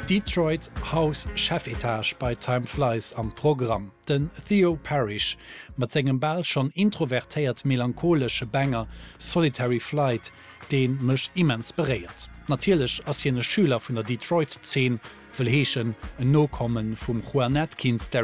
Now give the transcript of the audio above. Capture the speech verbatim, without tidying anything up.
Detroit House Chefetage bei Time Flies am Programm. Den Theo Parrish, mat segem Ball schon introvertéiert melancholesche Banger Solitary Flight, den mech immens bereiert. Natierlech ass jene Schüler vun der Detroit zehn will heechen en Nokommen vum Juan Atkins